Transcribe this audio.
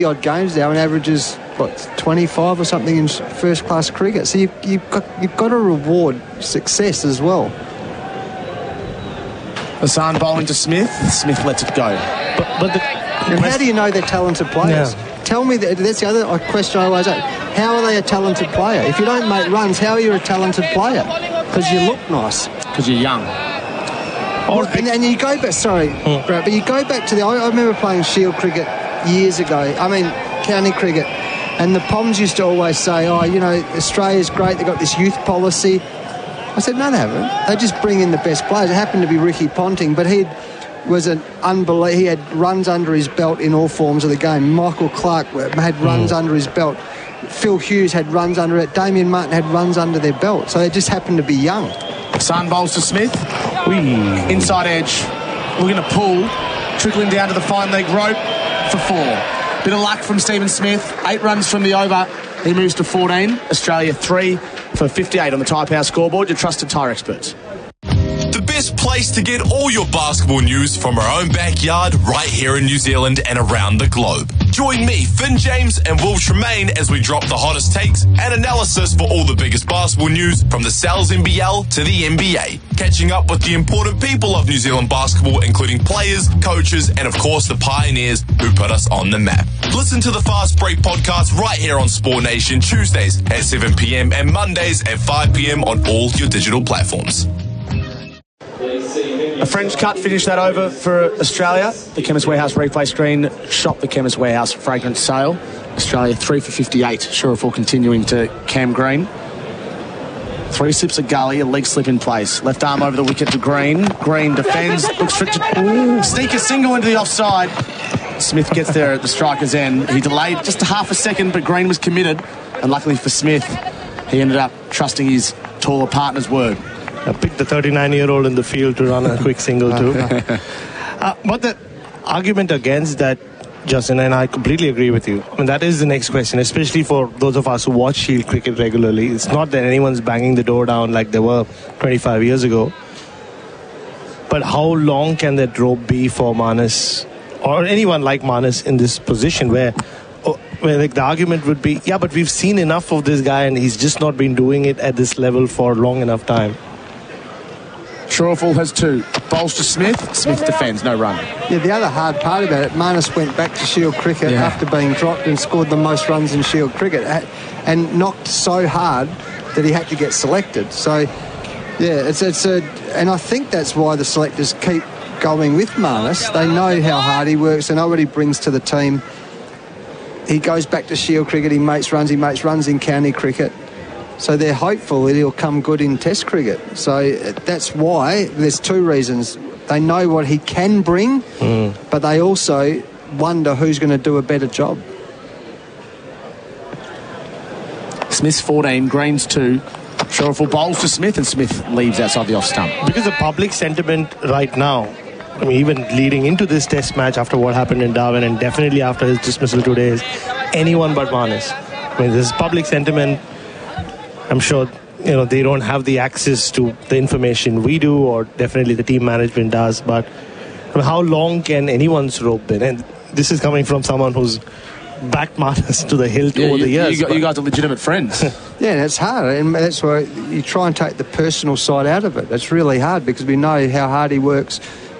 odd games now and averages, 25 or something in first-class cricket. So you've got to reward success as well. Hassan bowling to Smith. Smith lets it go. And how do you know they're talented players? Yeah. Tell me, that's the other question I always ask. How are they a talented player? If you don't make runs, how are you a talented player? Because you look nice. Because you're young. And you go back, Brad, but you go back to I remember playing Shield cricket years ago. County cricket. And the Poms used to always say, Australia's great, they've got this youth policy. I said, no, they haven't. They just bring in the best players. It happened to be Ricky Ponting, but he had runs under his belt in all forms of the game. Michael Clark had runs under his belt. Phil Hughes had runs under it. Damien Martin had runs under their belt. So they just happened to be young. Sun bowls to Smith. Inside edge. We're going to pull. Trickling down to the fine leg rope for 4. Bit of luck from Stephen Smith. 8 runs from the over. He moves to 14. Australia 3 for 58 on the Tyre Power scoreboard. Your trusted tyre experts. The best place to get all your basketball news from our own backyard right here in New Zealand and around the globe. Join me, Finn James and Will Tremaine as we drop the hottest takes and analysis for all the biggest basketball news from the Sal's NBL to the NBA. Catching up with the important people of New Zealand basketball, including players, coaches, and of course the pioneers who put us on the map. Listen to the Fast Break podcast right here on Sport Nation Tuesdays at 7 p.m. and Mondays at 5 p.m. on all your digital platforms. A French cut finished that over for Australia. The Chemist Warehouse replay screen shot the Chemist Warehouse fragrance sale. Australia 3 for 58. Sheriful continuing to Cam Green. 3 sips of gully, a leg slip in place. Left arm over the wicket to Green. Green defends, looks for sneak a single into the offside. Smith gets there at the striker's end. He delayed just a half a second, but Green was committed. And luckily for Smith, he ended up trusting his taller partner's word. I picked the 39-year-old in the field to run a quick single too. But the argument against that, Justin, and I completely agree with you. That is the next question, especially for those of us who watch Shield cricket regularly. It's not that anyone's banging the door down like they were 25 years ago. But how long can that rope be for Marnus or anyone like Marnus in this position where the argument would be, yeah, but we've seen enough of this guy and he's just not been doing it at this level for long enough time. Sheriful has 2. Bowls to Smith. Smith defends, no run. Yeah, the other hard part about it, Marnus went back to Shield cricket after being dropped and scored the most runs in Shield cricket and knocked so hard that he had to get selected. So, yeah, and I think that's why the selectors keep going with Marnus. They know how hard he works. They know what he brings to the team. He goes back to Shield cricket. He makes runs in county cricket. So they're hopeful that he'll come good in Test cricket. So that's why there's 2 reasons. They know what he can bring, but they also wonder who's going to do a better job. Smith's 14, Green's 2. Sheriful bowls to Smith and Smith leaves outside the off stump. Because the public sentiment right now, even leading into this Test match after what happened in Darwin and definitely after his dismissal today, is anyone but Marnus. This public sentiment, I'm sure they don't have the access to the information we do, or definitely the team management does. But how long can anyone's rope be? And this is coming from someone who's backed Marnus to the hilt over the years. You guys are legitimate friends. Yeah, it's hard, and that's why you try and take the personal side out of it. It's really hard because we know how hard he works